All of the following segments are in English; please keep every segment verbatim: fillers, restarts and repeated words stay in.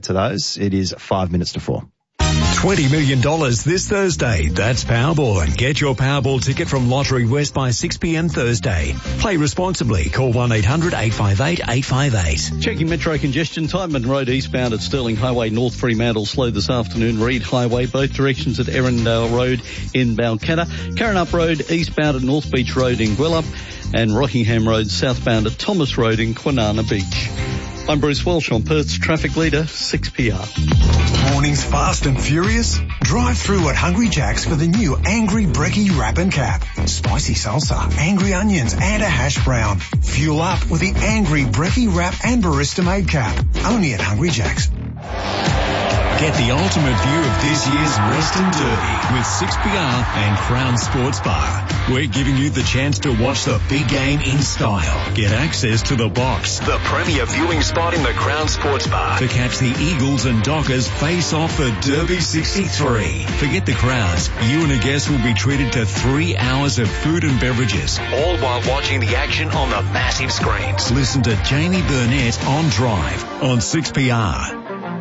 to those. It is five minutes to four. twenty million dollars this Thursday. That's Powerball. Get your Powerball ticket from Lottery West by six p.m. Thursday. Play responsibly. Call one eight hundred eight five eight eight five eight. Checking metro congestion. Tydeman Road eastbound at Stirling Highway, North Fremantle slow this afternoon. Reed Highway, both directions at Erindale Road in Balcatta. Carrinup Road eastbound at North Beach Road in Gwelup. And Rockingham Road southbound at Thomas Road in Kwinana Beach. I'm Bruce Welsh on Perth's traffic leader, six P R. Mornings fast and furious? Drive through at Hungry Jack's for the new Angry Brekkie Wrap and Cap. Spicy salsa, angry onions and a hash brown. Fuel up with the Angry Brekkie Wrap and Barista Made Cap. Only at Hungry Jack's. Get the ultimate view of this year's Western Derby with six P R and Crown Sports Bar. We're giving you the chance to watch the big game in style. Get access to the box, the premier viewing spot in the Crown Sports Bar, to catch the Eagles and Dockers face off for Derby sixty-three. Forget the crowds. You and a guest will be treated to three hours of food and beverages, all while watching the action on the massive screens. Listen to Jamie Burnett on Drive on six P R.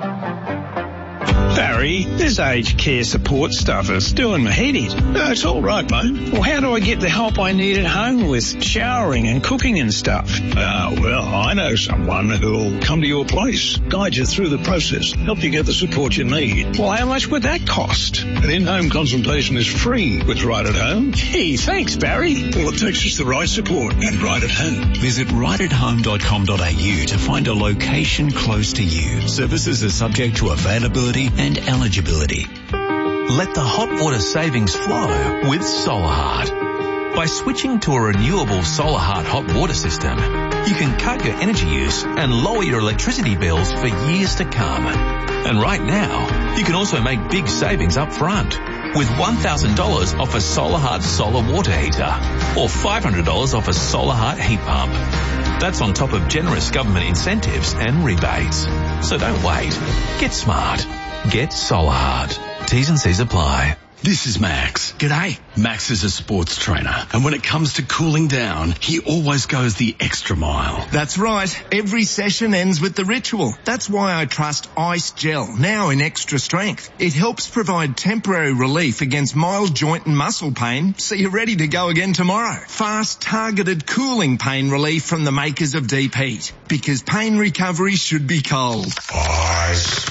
Barry, this aged care support stuff is doing my head in. No, it's all right, mate. Well, how do I get the help I need at home with showering and cooking and stuff? Ah, well, I know someone who'll come to your place, guide you through the process, help you get the support you need. Well, how much would that cost? An in-home consultation is free with Right at Home. Gee, thanks, Barry. All it takes is the right support and Right at Home. Visit right at home dot com dot a u to find a location close to you. Services are subject to availability and eligibility. Let the hot water savings flow with SolarHeart. By switching to a renewable SolarHeart hot water system, you can cut your energy use and lower your electricity bills for years to come. And right now, you can also make big savings up front with one thousand dollars off a SolarHeart solar water heater or five hundred dollars off a SolarHeart heat pump. That's on top of generous government incentives and rebates. So don't wait. Get smart. Get SolarHeart. T's and C's apply. This is Max. G'day. Max is a sports trainer, and when it comes to cooling down, he always goes the extra mile. That's right. Every session ends with the ritual. That's why I trust Ice Gel, now in extra strength. It helps provide temporary relief against mild joint and muscle pain, so you're ready to go again tomorrow. Fast, targeted cooling pain relief from the makers of Deep Heat, because pain recovery should be cold. Ice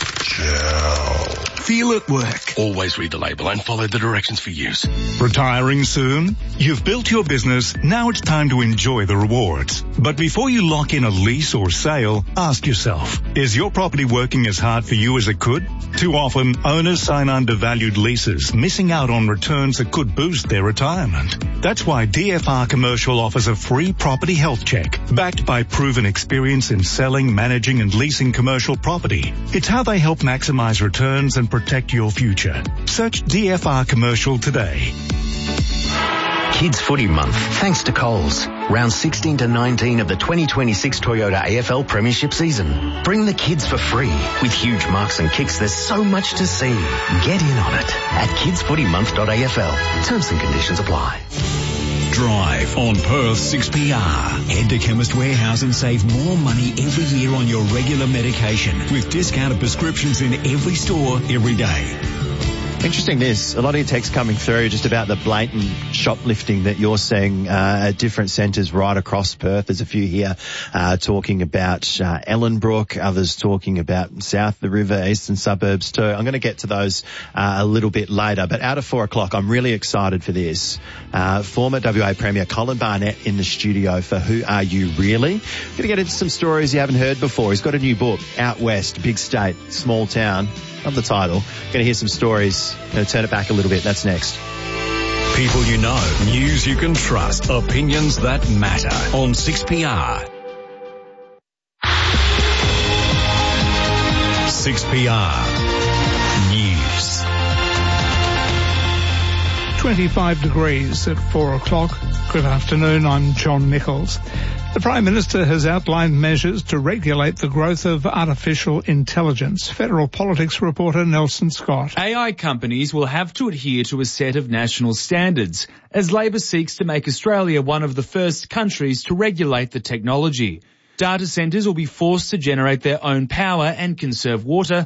Gel. Feel it work. Always read the label and follow the directions for use. Retiring soon? You've built your business, now it's time to enjoy the rewards. But before you lock in a lease or sale, ask yourself, is your property working as hard for you as it could? Too often, owners sign undervalued leases, missing out on returns that could boost their retirement. That's why D F R Commercial offers a free property health check, backed by proven experience in selling, managing and leasing commercial property. It's how they help maximize returns and protect your future. Search D F R Commercial today. Kids Footy Month, thanks to Coles. Round sixteen to nineteen of the twenty twenty-six Toyota A F L Premiership season. Bring the kids for free. With huge marks and kicks, there's so much to see. Get in on it at kids footy month dot a f l. Terms and conditions apply. Drive on Perth six P R. Head to Chemist Warehouse and save more money every year on your regular medication with discounted prescriptions in every store every day. Interesting this. A lot of your texts coming through just about the blatant shoplifting that you're seeing uh, at different centres right across Perth. There's a few here uh, talking about uh, Ellenbrook, others talking about south of the river, eastern suburbs too. I'm going to get to those uh, a little bit later. But out of four o'clock, I'm really excited for this. Uh, former W A Premier Colin Barnett in the studio for Who Are You Really? Going to get into some stories you haven't heard before. He's got a new book, Out West, Big State, Small Town. Love the title. Going to hear some stories. Going to turn it back a little bit. That's next. People you know, news you can trust, opinions that matter on six P R. six P R News. twenty-five degrees at four o'clock. Good afternoon, I'm John Nichols. The Prime Minister has outlined measures to regulate the growth of artificial intelligence. Federal Politics reporter Nelson Scott. A I companies will have to adhere to a set of national standards as Labor seeks to make Australia one of the first countries to regulate the technology. Data centres will be forced to generate their own power and conserve water,